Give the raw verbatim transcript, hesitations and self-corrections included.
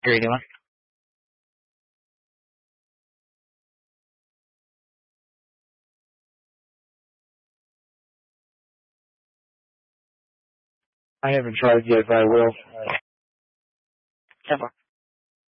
Three, one. I haven't tried yet, but I will. ten four.